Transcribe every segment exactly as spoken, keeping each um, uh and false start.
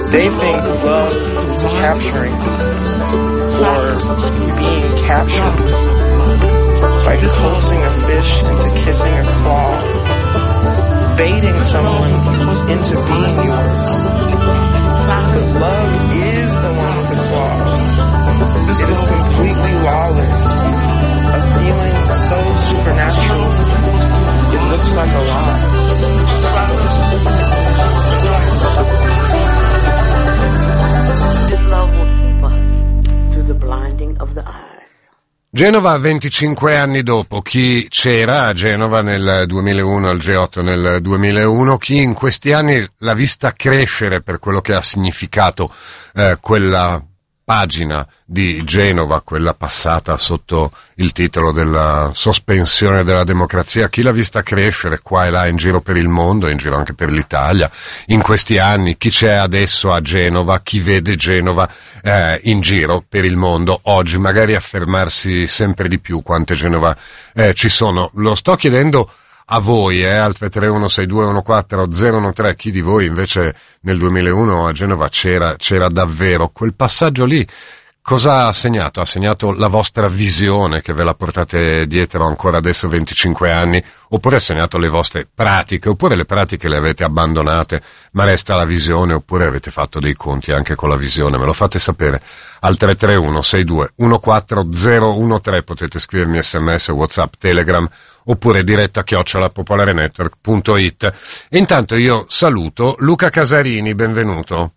They think love is capturing or being captured by coaxing a fish into kissing a claw, baiting someone into being yours. Because love is the one with the claws. It is completely lawless, a feeling so supernatural, it looks like a lie. This love will keep us to the blinding of the eyes. Genova venticinque anni dopo, chi c'era a Genova nel duemilauno, al G otto nel duemilauno, chi in questi anni l'ha vista crescere per quello che ha significato eh, quella pagina di Genova, quella passata sotto il titolo della sospensione della democrazia, chi l'ha vista crescere qua e là in giro per il mondo, in giro anche per l'Italia, in questi anni, chi c'è adesso a Genova, chi vede Genova eh, in giro per il mondo oggi, magari affermarsi sempre di più quante Genova eh, ci sono. Lo sto chiedendo a voi, eh, al tre tre uno sei due uno quattro zero uno tre, chi di voi invece nel duemilauno a Genova c'era, c'era davvero quel passaggio lì? Cosa ha segnato? Ha segnato la vostra visione che ve la portate dietro ancora adesso venticinque anni, oppure ha segnato le vostre pratiche, oppure le pratiche le avete abbandonate ma resta la visione, oppure avete fatto dei conti anche con la visione? Me lo fate sapere al tre tre uno sei due uno quattro zero uno tre, potete scrivermi sms, WhatsApp, Telegram, oppure diretta chiocciola popolarenetwork punto it. E intanto io saluto Luca Casarini, benvenuto.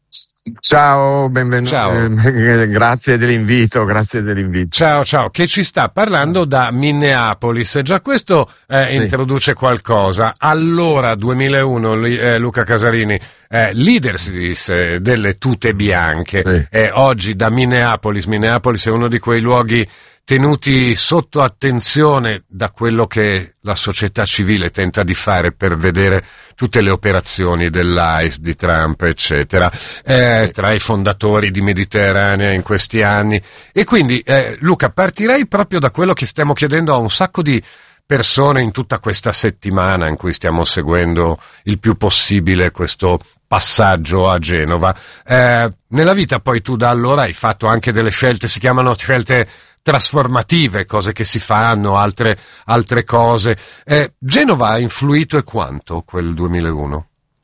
Ciao, benvenuto. Ciao. Eh, grazie dell'invito, grazie dell'invito. Ciao, ciao, che ci sta parlando da Minneapolis. Già questo eh, sì. Introduce qualcosa. Allora, duemilauno, eh, Luca Casarini, eh, leader si disse delle tute bianche. Sì. Eh, oggi da Minneapolis, Minneapolis è uno di quei luoghi tenuti sotto attenzione da quello che la società civile tenta di fare per vedere tutte le operazioni dell'I C E, di Trump, eccetera, eh, tra i fondatori di Mediterranea in questi anni. E quindi, eh, Luca, partirei proprio da quello che stiamo chiedendo a un sacco di persone in tutta questa settimana in cui stiamo seguendo il più possibile questo passaggio a Genova. Eh, nella vita poi tu da allora hai fatto anche delle scelte, si chiamano scelte trasformative, cose che si fanno, altre, altre cose. Eh, Genova ha influito e quanto quel duemilauno?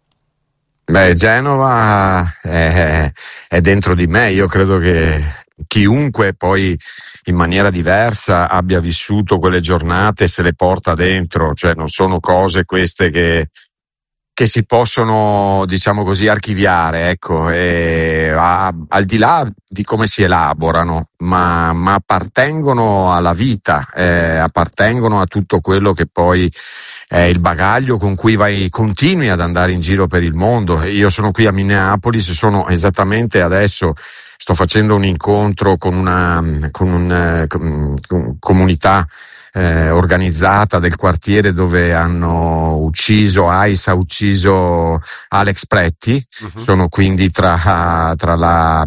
Beh, Genova è, è dentro di me, io credo che chiunque poi in maniera diversa abbia vissuto quelle giornate se le porta dentro, cioè non sono cose queste che che si possono, diciamo così, archiviare, ecco, e a, al di là di come si elaborano, ma, ma appartengono alla vita, eh, appartengono a tutto quello che poi è il bagaglio con cui vai, continui ad andare in giro per il mondo. Io sono qui a Minneapolis, sono esattamente adesso, sto facendo un incontro con una con un, con, con comunità Eh, organizzata del quartiere dove hanno ucciso, I C E ha ucciso Alex Pretti. Uh-huh. Sono quindi tra, tra la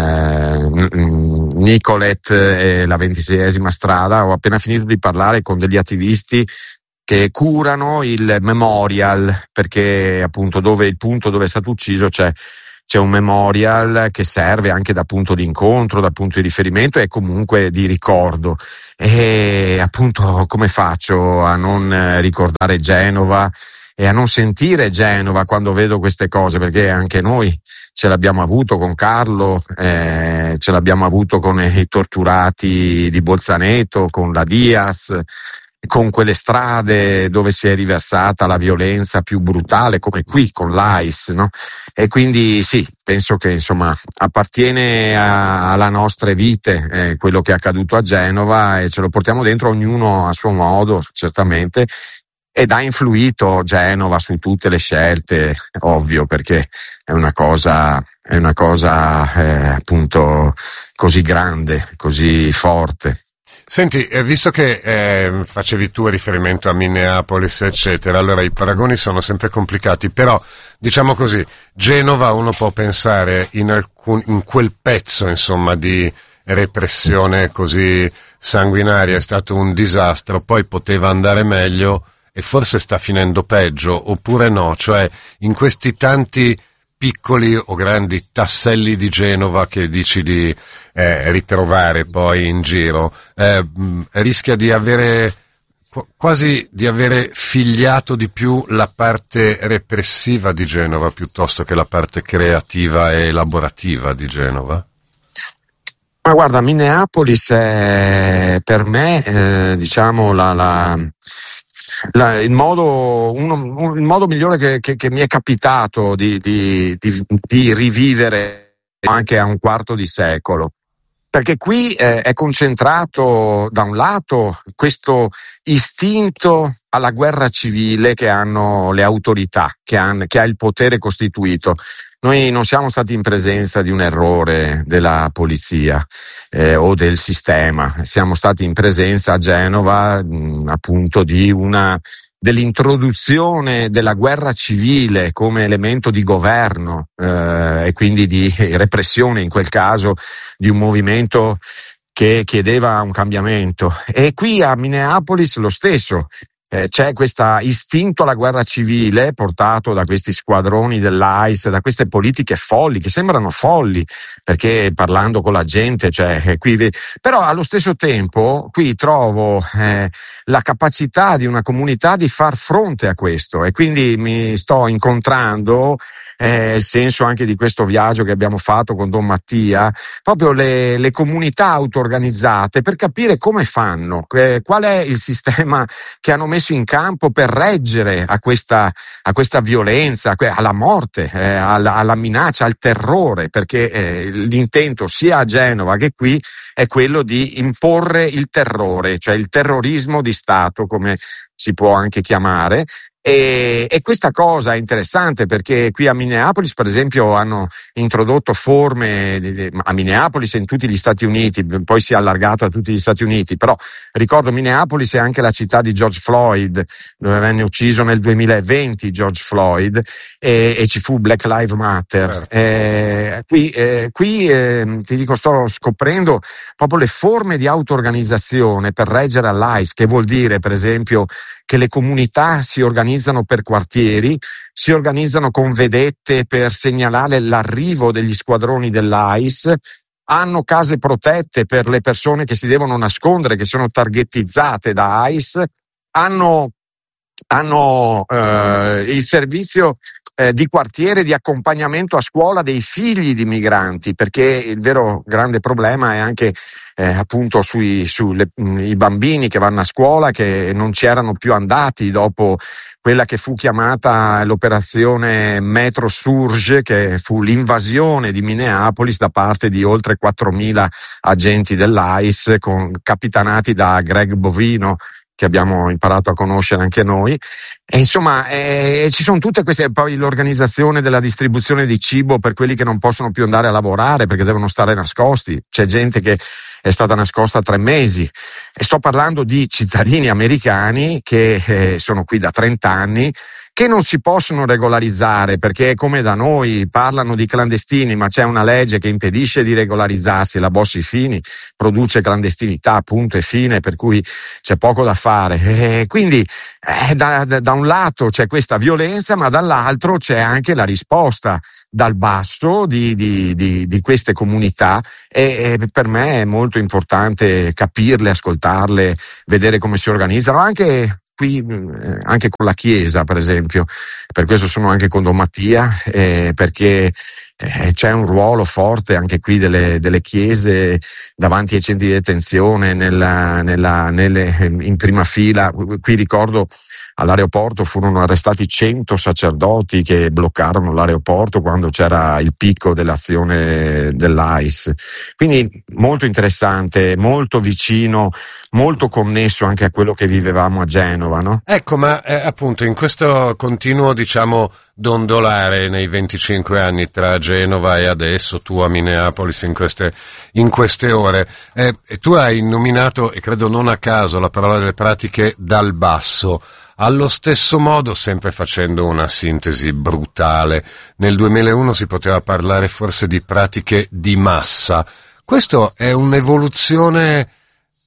eh, Nicolette e la ventiseiesima strada. Ho appena finito di parlare con degli attivisti che curano il memorial, perché appunto dove il punto dove è stato ucciso c'è C'è un memorial che serve anche da punto di incontro, da punto di riferimento e comunque di ricordo. E appunto come faccio a non ricordare Genova e a non sentire Genova quando vedo queste cose? Perché anche noi ce l'abbiamo avuto con Carlo, eh, ce l'abbiamo avuto con i torturati di Bolzaneto, con la Diaz, con quelle strade dove si è riversata la violenza più brutale, come qui con l'I C E, no? E quindi sì, penso che insomma appartiene a, alle nostre vite eh, quello che è accaduto a Genova e ce lo portiamo dentro ognuno a suo modo, certamente, ed ha influito Genova su tutte le scelte, ovvio, perché è una cosa, è una cosa eh, appunto così grande, così forte. Senti, eh, visto che eh, facevi tu riferimento a Minneapolis, eccetera, allora i paragoni sono sempre complicati, però diciamo così, Genova uno può pensare in, alcun, in quel pezzo, insomma, di repressione così sanguinaria, è stato un disastro, poi poteva andare meglio e forse sta finendo peggio, oppure no, cioè in questi tanti piccoli o grandi tasselli di Genova che dici di eh, ritrovare poi in giro, eh, mh, rischia di avere qu- quasi di avere figliato di più la parte repressiva di Genova piuttosto che la parte creativa e elaborativa di Genova? Ma guarda, Minneapolis è per me, eh, diciamo, la, la, la, il, modo, uno, il modo migliore che, che, che mi è capitato di, di, di, di rivivere anche a un quarto di secolo. Perché qui eh, è concentrato da un lato questo istinto alla guerra civile che hanno le autorità, che, han, che ha il potere costituito. Noi non siamo stati in presenza di un errore della polizia eh, o del sistema, siamo stati in presenza a Genova mh, appunto di una dell'introduzione della guerra civile come elemento di governo eh, e quindi di repressione in quel caso di un movimento che chiedeva un cambiamento. E qui a Minneapolis lo stesso. Eh, c'è questo istinto alla guerra civile portato da questi squadroni dell'ICE, da queste politiche folli, che sembrano folli, perché parlando con la gente, cioè, qui, però allo stesso tempo qui trovo eh, la capacità di una comunità di far fronte a questo, e quindi mi sto incontrando, eh, il senso anche di questo viaggio che abbiamo fatto con Don Mattia, proprio le, le comunità auto-organizzate per capire come fanno, eh, qual è il sistema che hanno messo in campo per reggere a questa, a questa violenza, alla morte, eh, alla, alla minaccia, al terrore, perché eh, l'intento sia a Genova che qui è quello di imporre il terrore, cioè il terrorismo di Stato, come si può anche chiamare. E, e questa cosa è interessante perché qui a Minneapolis, per esempio, hanno introdotto forme di, di, a Minneapolis e in tutti gli Stati Uniti, poi si è allargato a tutti gli Stati Uniti, però ricordo Minneapolis è anche la città di George Floyd, dove venne ucciso nel duemilaventi George Floyd e, e ci fu Black Lives Matter. Eh, qui eh, qui eh, ti dico, sto scoprendo proprio le forme di auto-organizzazione per reggere all'ICE, che vuol dire, per esempio, che le comunità si organizzano per quartieri, si organizzano con vedette per segnalare l'arrivo degli squadroni dell'ICE, hanno case protette per le persone che si devono nascondere, che sono targetizzate da ICE, hanno, hanno eh, il servizio eh, di quartiere di accompagnamento a scuola dei figli di migranti, perché il vero grande problema è anche Eh, appunto sui sulle, mh, i bambini che vanno a scuola, che non c'erano più andati dopo quella che fu chiamata l'operazione Metro Surge, che fu l'invasione di Minneapolis da parte di oltre quattromila agenti dell'ICE, con, capitanati da Greg Bovino, che abbiamo imparato a conoscere anche noi. E insomma eh, ci sono tutte queste, poi l'organizzazione della distribuzione di cibo per quelli che non possono più andare a lavorare perché devono stare nascosti. C'è gente che è stata nascosta tre mesi, e sto parlando di cittadini americani che eh, sono qui da trenta anni, che non si possono regolarizzare perché, come da noi, parlano di clandestini, ma c'è una legge che impedisce di regolarizzarsi, la Bossi-Fini produce clandestinità, punto e fine, per cui c'è poco da fare. E quindi eh, da, da, da un lato c'è questa violenza, ma dall'altro c'è anche la risposta dal basso di, di, di, di queste comunità, e, e per me è molto importante capirle, ascoltarle, vedere come si organizzano, anche qui eh, anche con la Chiesa, per esempio. Per questo sono anche con Don Mattia, eh, perché eh, c'è un ruolo forte anche qui delle, delle chiese davanti ai centri di detenzione, nella, nella, nelle, in prima fila. Qui ricordo all'aeroporto furono arrestati cento sacerdoti che bloccarono l'aeroporto quando c'era il picco dell'azione dell'ICE. Quindi molto interessante, molto vicino, molto connesso anche a quello che vivevamo a Genova, no? Ecco, ma eh, appunto in questo continuo, diciamo, dondolare nei venticinque anni tra Genova e adesso, tu a Minneapolis in queste, in queste ore, eh, tu hai nominato, e credo non a caso, la parola delle pratiche dal basso. Allo stesso modo, sempre facendo una sintesi brutale, nel duemilauno si poteva parlare forse di pratiche di massa. Questo è un'evoluzione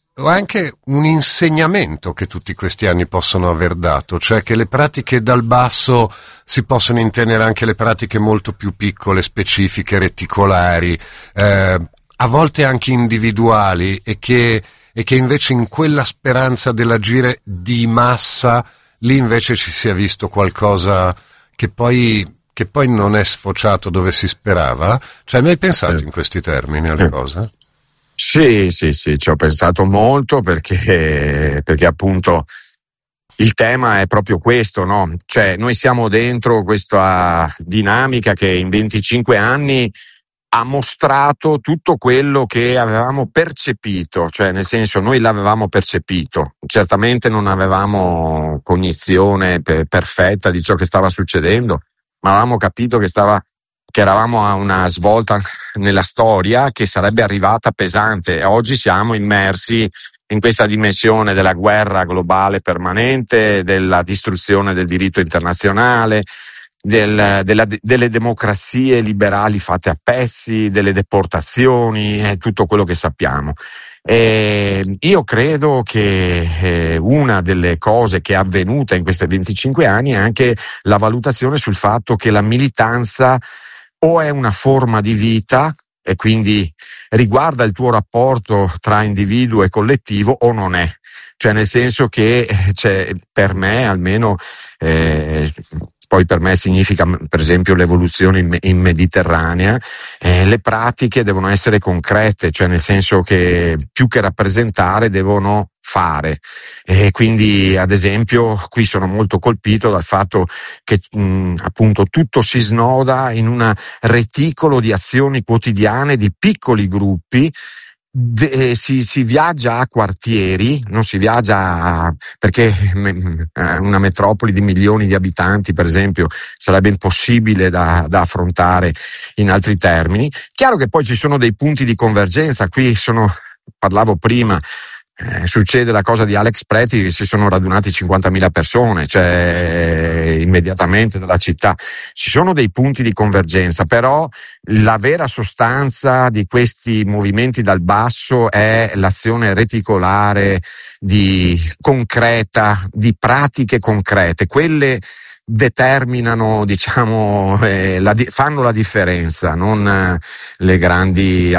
o anche un insegnamento che tutti questi anni possono aver dato, cioè che le pratiche dal basso si possono intendere anche le pratiche molto più piccole, specifiche, reticolari, eh, a volte anche individuali, e che, e che invece in quella speranza dell'agire di massa, lì invece ci sia visto qualcosa che poi, che poi non è sfociato dove si sperava. Cioè, mi hai pensato in questi termini alle cose? Sì, sì, sì, ci ho pensato molto perché, perché appunto il tema è proprio questo, no? Cioè, noi siamo dentro questa dinamica che in venticinque anni ha mostrato tutto quello che avevamo percepito, cioè nel senso noi l'avevamo percepito, certamente non avevamo cognizione per, perfetta di ciò che stava succedendo, ma avevamo capito che stava che eravamo a una svolta nella storia che sarebbe arrivata pesante, e oggi siamo immersi in questa dimensione della guerra globale permanente, della distruzione del diritto internazionale, del, della, delle democrazie liberali fatte a pezzi, delle deportazioni e tutto quello che sappiamo. E io credo che eh, una delle cose che è avvenuta in questi venticinque anni è anche la valutazione sul fatto che la militanza o è una forma di vita e quindi riguarda il tuo rapporto tra individuo e collettivo, o non è. Cioè nel senso che cioè, per me almeno, eh, poi per me significa per esempio l'evoluzione in, in Mediterranea, eh, le pratiche devono essere concrete, cioè nel senso che più che rappresentare devono fare, e quindi ad esempio qui sono molto colpito dal fatto che mh, appunto tutto si snoda in un reticolo di azioni quotidiane di piccoli gruppi. De, si, si viaggia a quartieri, non si viaggia a, perché me, una metropoli di milioni di abitanti per esempio sarebbe impossibile da, da affrontare in altri termini. Chiaro che poi ci sono dei punti di convergenza, qui sono, parlavo prima, Eh, succede la cosa di Alex Preti, che si sono radunati cinquantamila persone, cioè immediatamente dalla città. Ci sono dei punti di convergenza, però la vera sostanza di questi movimenti dal basso è l'azione reticolare, di concreta, di pratiche concrete, quelle determinano, diciamo, eh, la, fanno la differenza, non eh, le grandi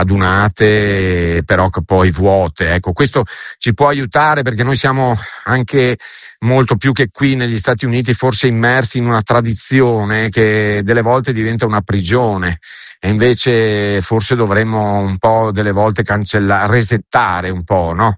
adunate però che poi vuote. Ecco, questo ci può aiutare perché noi siamo anche molto più che qui negli Stati Uniti forse immersi in una tradizione che delle volte diventa una prigione, e invece forse dovremmo un po' delle volte cancellare, resettare un po', no?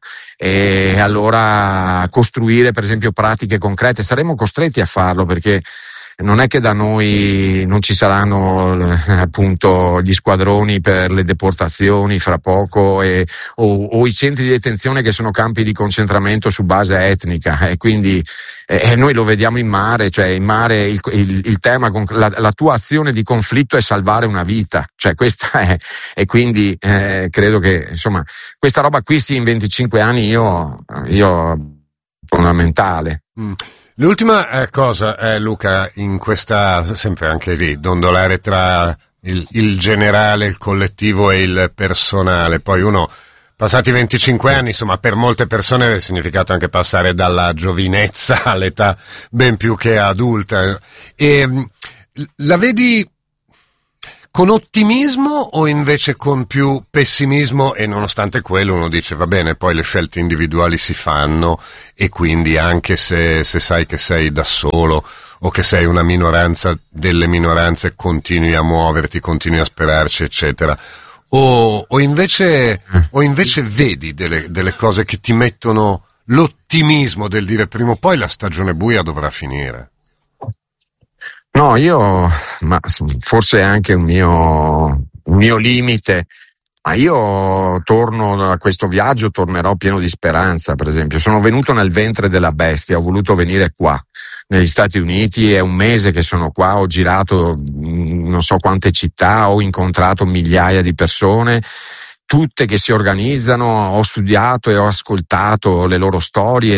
E allora costruire per esempio pratiche concrete. Saremo costretti a farlo perché non è che da noi non ci saranno eh, appunto gli squadroni per le deportazioni fra poco, e, o, o i centri di detenzione che sono campi di concentramento su base etnica, e quindi eh, noi lo vediamo in mare, cioè in mare il, il, il tema, la, la tua azione di conflitto è salvare una vita, cioè questa è, e quindi eh, credo che insomma questa roba qui sì in venticinque anni io, io fondamentale. Mm. L'ultima eh, cosa, eh, Luca, in questa, sempre anche lì, dondolare tra il, il generale, il collettivo e il personale. Poi uno, passati venticinque anni, insomma, per molte persone ha significato anche passare dalla giovinezza all'età ben più che adulta. E la vedi con ottimismo o invece con più pessimismo? E nonostante quello uno dice va bene, poi le scelte individuali si fanno, e quindi anche se, se sai che sei da solo o che sei una minoranza delle minoranze continui a muoverti, continui a sperarci eccetera, o, o invece o invece vedi delle, delle cose che ti mettono l'ottimismo del dire prima o poi la stagione buia dovrà finire. No, io, ma forse è anche un mio, un mio limite, ma io torno da questo viaggio, tornerò pieno di speranza, per esempio. Sono venuto nel ventre della bestia, ho voluto venire qua, negli Stati Uniti, è un mese che sono qua, ho girato non so quante città, ho incontrato migliaia di persone, tutte che si organizzano, ho studiato e ho ascoltato le loro storie,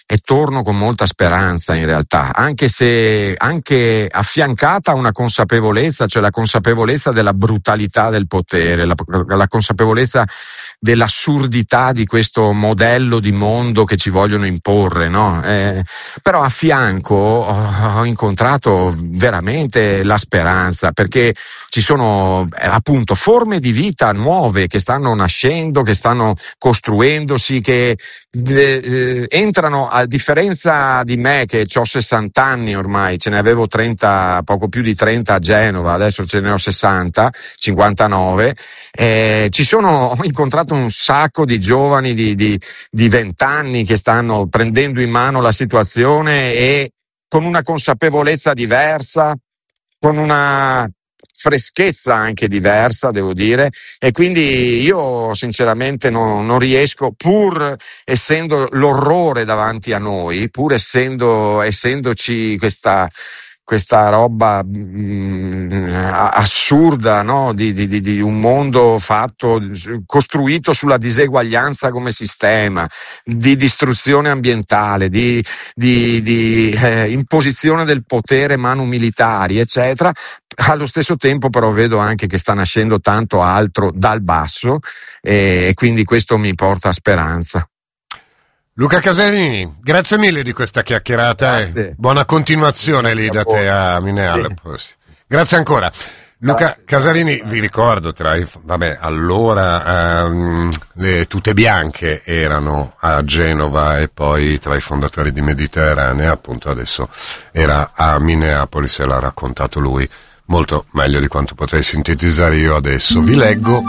e torno con molta speranza in realtà, anche se anche affiancata a una consapevolezza, cioè la consapevolezza della brutalità del potere, la, la consapevolezza dell'assurdità di questo modello di mondo che ci vogliono imporre, no? Eh, però a fianco ho, ho incontrato veramente la speranza, perché ci sono eh, appunto forme di vita nuove che stanno nascendo, che stanno costruendosi, che eh, entrano, a differenza di me che ho sessanta anni ormai, ce ne avevo trenta, poco più di trenta a Genova, adesso ce ne ho sessanta, cinquantanove, eh, ci sono, ho incontrato un sacco di giovani di, di, di vent'anni che stanno prendendo in mano la situazione e con una consapevolezza diversa, con una freschezza anche diversa, devo dire, e quindi io sinceramente non, non riesco, pur essendo l'orrore davanti a noi, pur essendo essendoci questa questa roba mh, assurda, no? Di, di, di un mondo fatto, costruito sulla diseguaglianza come sistema, di distruzione ambientale, di, di, di eh, imposizione del potere manu militari, eccetera. Allo stesso tempo però vedo anche che sta nascendo tanto altro dal basso e quindi questo mi porta a speranza. Luca Casarini, grazie mille di questa chiacchierata e buona continuazione grazie lì da te a Minneapolis. Sì. Grazie ancora. Luca grazie, Casarini, grazie. Vi ricordo, tra i, vabbè, allora um, le tute bianche erano a Genova e poi tra i fondatori di Mediterranea, appunto adesso era a Minneapolis e l'ha raccontato lui molto meglio di quanto potrei sintetizzare io adesso. Vi leggo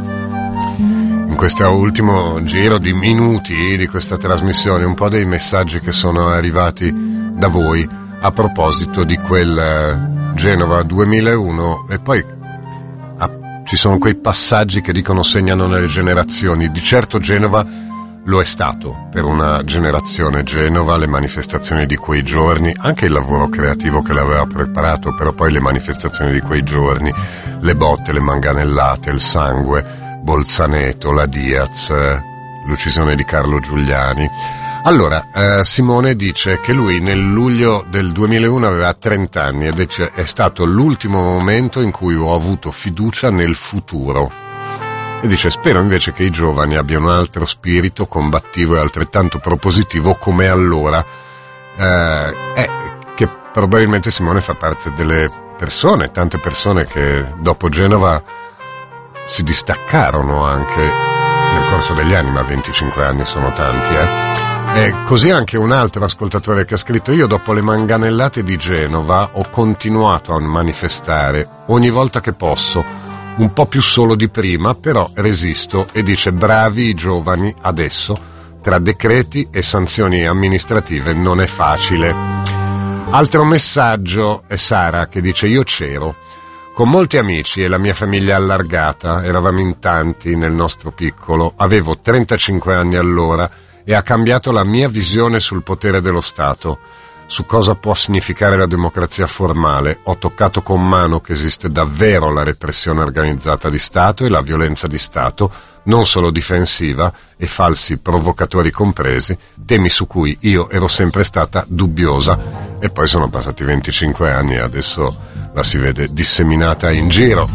in questo ultimo giro di minuti di questa trasmissione un po' dei messaggi che sono arrivati da voi a proposito di quel Genova duemilauno e poi ah, ci sono quei passaggi che dicono segnano nelle generazioni. Di certo Genova lo è stato per una generazione. Genova, le manifestazioni di quei giorni, anche il lavoro creativo che l'aveva preparato, però poi le manifestazioni di quei giorni, le botte, le manganellate, il sangue, Bolzaneto, la Diaz, l'uccisione di Carlo Giuliani. Allora, eh, Simone dice che lui nel luglio del duemilauno aveva trenta anni ed è, è stato l'ultimo momento in cui ho avuto fiducia nel futuro. E dice, spero invece che i giovani abbiano un altro spirito combattivo e altrettanto propositivo come allora. Eh, eh, che probabilmente Simone fa parte delle persone, tante persone che dopo Genova si distaccarono anche nel corso degli anni, ma venticinque anni sono tanti, eh. E così anche un altro ascoltatore che ha scritto: io dopo le manganellate di Genova ho continuato a manifestare ogni volta che posso, un po' più solo di prima, però resisto, e dice bravi i giovani adesso, tra decreti e sanzioni amministrative non è facile. Altro messaggio è Sara che dice: io c'ero con molti amici e la mia famiglia allargata, eravamo in tanti nel nostro piccolo, avevo trentacinque anni allora e ha cambiato la mia visione sul potere dello Stato, su cosa può significare la democrazia formale. Ho toccato con mano che esiste davvero la repressione organizzata di Stato e la violenza di Stato, non solo difensiva, e falsi provocatori compresi, temi su cui io ero sempre stata dubbiosa. E poi sono passati venticinque anni e adesso la si vede disseminata in giro.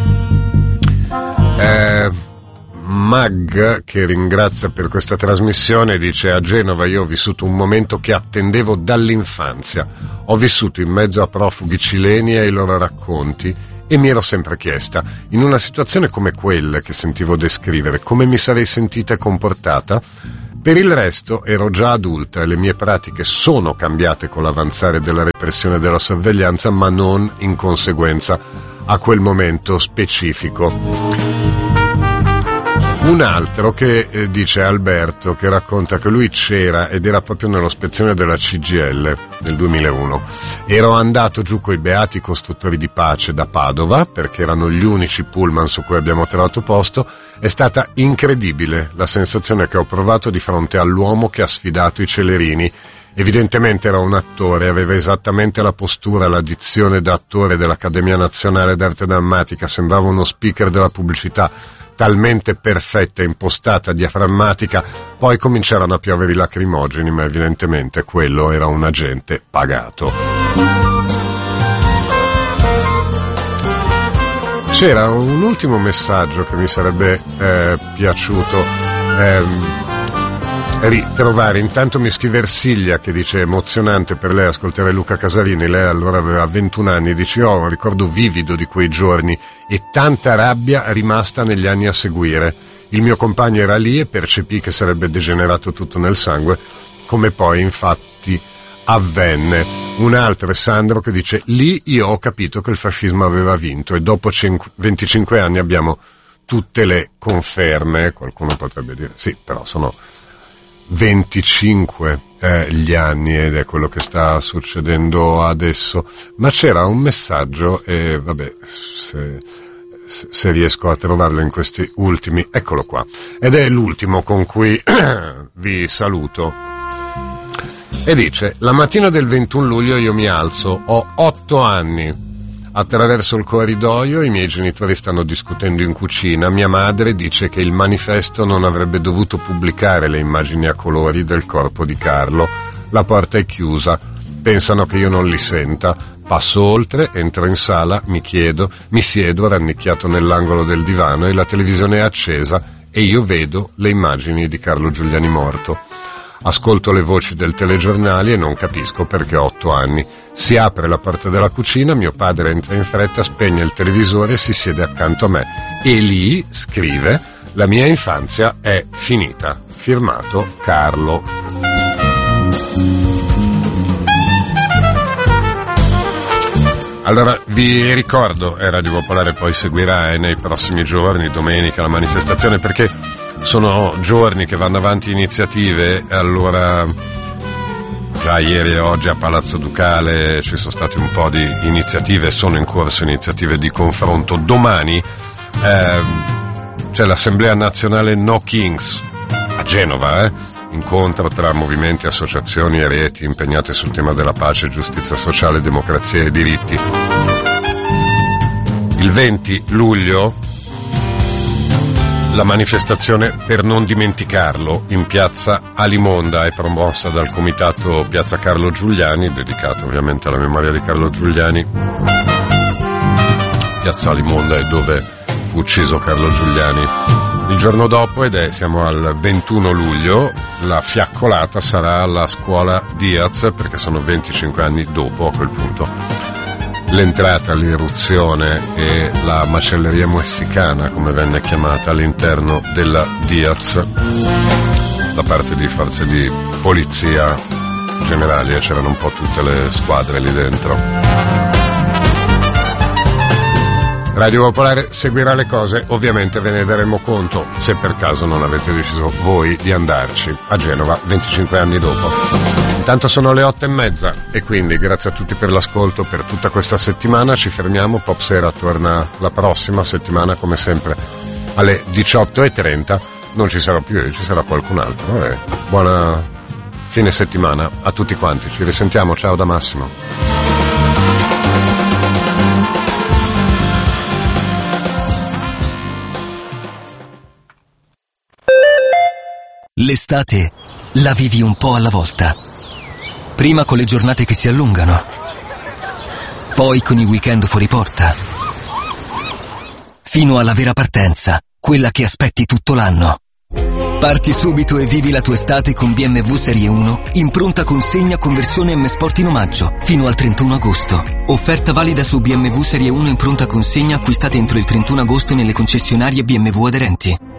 Eh, Mag, che ringrazia per questa trasmissione, dice: a Genova io ho vissuto un momento che attendevo dall'infanzia. Ho vissuto in mezzo a profughi cileni e ai loro racconti e mi ero sempre chiesta, in una situazione come quella che sentivo descrivere, come mi sarei sentita e comportata. Per il resto ero già adulta e le mie pratiche sono cambiate con l'avanzare della repressione e della sorveglianza, ma non in conseguenza a quel momento specifico. Un altro che eh, dice Alberto, che racconta che lui c'era ed era proprio nell'ospezione della C G I L nel duemilauno. Ero andato giù coi beati costruttori di pace da Padova, perché erano gli unici pullman su cui abbiamo trovato posto. È stata incredibile la sensazione che ho provato di fronte all'uomo che ha sfidato i Celerini. Evidentemente era un attore, aveva esattamente la postura, la dizione da attore dell'Accademia Nazionale d'Arte Drammatica, sembrava uno speaker della pubblicità, talmente perfetta, impostata, diaframmatica, Poi cominciarono a piovere i lacrimogeni, ma evidentemente quello era un agente pagato. C'era un ultimo messaggio che mi sarebbe eh, piaciuto eh, ritrovare. Intanto mi scrive Ersilia che dice: emozionante per lei ascoltare Luca Casarini. Lei allora aveva ventuno anni, dice: ho un ricordo vivido di quei giorni e tanta rabbia rimasta negli anni a seguire. Il mio compagno era lì e percepì che sarebbe degenerato tutto nel sangue, come poi infatti avvenne. Un altro è Sandro che dice: lì io ho capito che il fascismo aveva vinto e dopo venticinque anni abbiamo tutte le conferme. Qualcuno potrebbe dire sì, però sono venticinque eh, gli anni ed è quello che sta succedendo adesso. Ma c'era un messaggio e vabbè, se, se riesco a trovarlo in questi ultimi, eccolo qua, ed è l'ultimo con cui vi saluto. E dice: la mattina del ventuno luglio io mi alzo, ho otto anni. Attraverso il corridoio i miei genitori stanno discutendo in cucina. Mia madre dice che il manifesto non avrebbe dovuto pubblicare le immagini a colori del corpo di Carlo. La porta è chiusa, pensano che io non li senta. Passo oltre, entro in sala, mi chiedo, mi siedo rannicchiato nell'angolo del divano e la televisione è accesa e io vedo le immagini di Carlo Giuliani morto. Ascolto le voci del telegiornale e non capisco perché ho otto anni. Si apre la porta della cucina, mio padre entra in fretta, spegne il televisore e si siede accanto a me. E lì, scrive, la mia infanzia è finita. Firmato Carlo. Allora, vi ricordo, eh, Radio Popolare poi seguirà eh, nei prossimi giorni, domenica, la manifestazione, perché sono giorni che vanno avanti iniziative. Allora, già ieri e oggi a Palazzo Ducale ci sono state un po' di iniziative, sono in corso iniziative di confronto. Domani eh, c'è l'Assemblea Nazionale No Kings a Genova, eh? Incontro tra movimenti, associazioni e reti impegnate sul tema della pace, giustizia sociale, democrazia e diritti. Il venti luglio la manifestazione per non dimenticarlo in piazza Alimonda è promossa dal comitato Piazza Carlo Giuliani, dedicato ovviamente alla memoria di Carlo Giuliani. Piazza Alimonda è dove fu ucciso Carlo Giuliani. Il giorno dopo, ed è siamo al ventuno luglio, la fiaccolata sarà alla scuola Diaz, perché sono venticinque anni dopo a quel punto l'entrata, l'irruzione e la macelleria messicana, come venne chiamata, all'interno della Diaz da parte di forze di polizia generali, e c'erano un po' tutte le squadre lì dentro. Radio Popolare seguirà le cose, ovviamente ve ne daremo conto se per caso non avete deciso voi di andarci a Genova venticinque anni dopo. Intanto sono le otto e mezza e quindi grazie a tutti per l'ascolto per tutta questa settimana. Ci fermiamo, Pop Sera torna la prossima settimana come sempre alle diciotto e trenta. Non ci sarà più io, ci sarà qualcun altro. E buona fine settimana a tutti quanti, ci risentiamo, ciao da Massimo. L'estate la vivi un po' alla volta. Prima con le giornate che si allungano, poi con i weekend fuori porta, fino alla vera partenza, quella che aspetti tutto l'anno. Parti subito e vivi la tua estate con B M W Serie uno in pronta consegna con versione M Sport in omaggio fino al trentuno agosto. Offerta valida su B M W Serie uno in pronta consegna acquistate entro il trentuno agosto nelle concessionarie B M W aderenti.